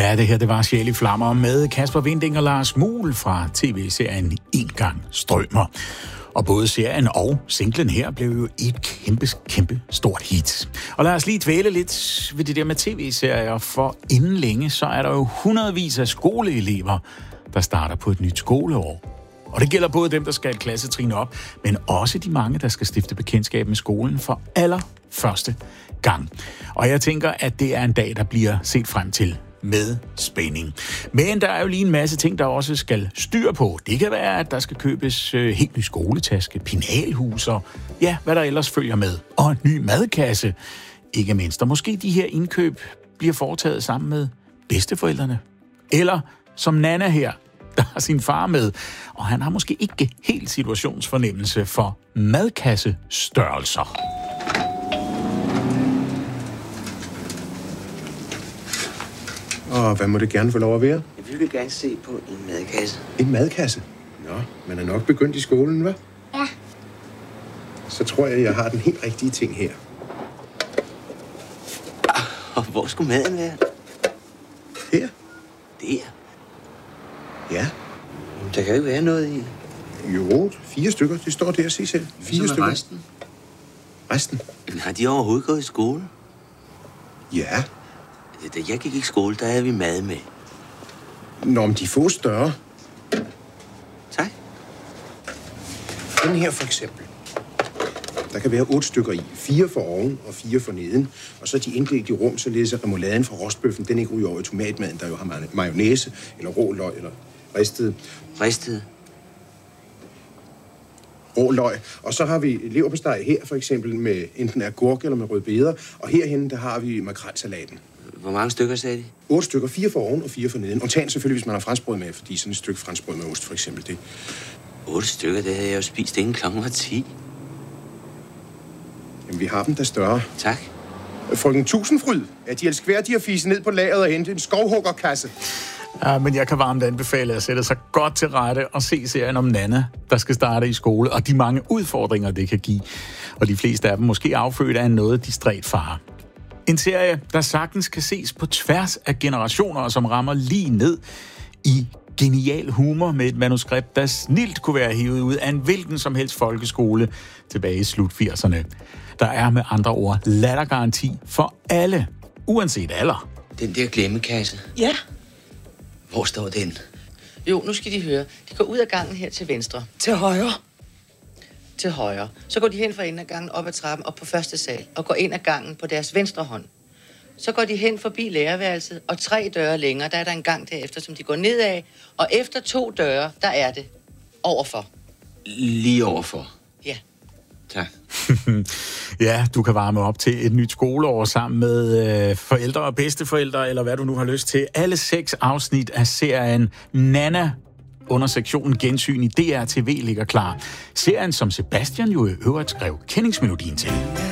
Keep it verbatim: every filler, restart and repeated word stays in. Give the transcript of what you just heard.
Ja, det her det var Sjæl i Flammer med Kasper Winding og Lars Muhl fra tv-serien En Gang Strømer. Og både serien og singlen her blev jo et kæmpe, kæmpe stort hit. Og lad os lige dvæle lidt ved det der med tv-serier, for inden længe så er der jo hundredvis af skoleelever, der starter på et nyt skoleår. Og det gælder både dem, der skal et klassetrin op, men også de mange, der skal stifte bekendtskab med skolen for allerførste gang. Og jeg tænker, at det er en dag, der bliver set frem til med spænding. Men der er jo lige en masse ting, der også skal styr på. Det kan være, at der skal købes øh, helt ny skoletaske, penalhus og ja, hvad der ellers følger med. Og en ny madkasse, ikke mindst. Og måske de her indkøb bliver foretaget sammen med bedsteforældrene. Eller som Nana her, der har sin far med, og han har måske ikke helt situationsfornemmelse for madkassestørrelser. Og hvad må det gerne få lov at være? Jeg vil gerne se på en madkasse. En madkasse? Nå, man er nok begyndt i skolen, hva'? Ja. Så tror jeg, jeg har den helt rigtige ting her. Og hvor skulle maden være? Her? Der? Ja. Der kan jo ikke være noget i. Jo, fire stykker. Det står der, se selv. Fire stykker. Resten? Resten? Men har de overhovedet gået i skole? Ja. Da jeg gik i skole, der havde vi mad med. Nå, men de få større. Tak. Den her for eksempel. Der kan være otte stykker i. Fire for oven og fire for neden. Og så er de inddelt i rum, således at remouladen fra rostbøffen, den ikke ryger over i tomatmaden, der jo har mayonnaise, eller rå løg, eller ristet. Ristet? Rå løg. Og så har vi leverpostej her, for eksempel, med enten agurk eller med rødbeder. Og herhenne, der har vi makrelsalaten. Hvor mange stykker sagde de? Otte stykker. Fire for oven og fire for neden. Undtagen selvfølgelig, hvis man har franskbrød med, fordi sådan et stykke franskbrød med ost, for eksempel, det. Otte stykker, det havde jeg jo spist inden klokken var ti. Jamen, vi har dem der større. Tak. Frøken Tusindfryd, er de elskværdige at fise ned på lageret og hente en skovhuggerkasse? Ja, men jeg kan varmt anbefale at sætte sig godt til rette og se serien om Nana, der skal starte i skole, og de mange udfordringer, det kan give. Og de fleste af dem måske affødt af en noget distræt far. En serie, der sagtens kan ses på tværs af generationer, og som rammer lige ned i genial humor med et manuskript, der snilt kunne være hævet ud af en hvilken som helst folkeskole tilbage i slut firserne. Der er med andre ord lattergaranti for alle, uanset alder. Den der glemmekasse. Ja. Hvor står den? Jo, nu skal de høre. De går ud af gangen her til venstre. Til højre. Til højre. Så går de hen fra enden af gangen op ad trappen op på første sal og går ind ad gangen på deres venstre hånd. Så går de hen forbi lærerværelset, og tre døre længere, der er der en gang derefter, som de går nedad. Og efter to døre, der er det overfor. Lige overfor? Ja. Tak. Ja, du kan varme op til et nyt skoleår sammen med øh, forældre og bedsteforældre, eller hvad du nu har lyst til. Alle seks afsnit af serien Nana under sektionen Gensyn i D R T V ligger klar. Serien, som Sebastian jo i øvrigt skrev kendingsmelodien til.